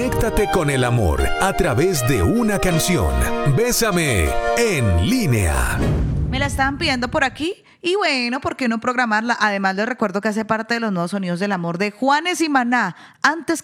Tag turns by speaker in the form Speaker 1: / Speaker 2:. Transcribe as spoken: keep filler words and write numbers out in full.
Speaker 1: Conéctate con el amor a través de una canción. Bésame en línea.
Speaker 2: Me la estaban pidiendo por aquí y bueno, ¿por qué no programarla? Además les recuerdo que hace parte de los nuevos sonidos del amor de Juanes y Maná. Antes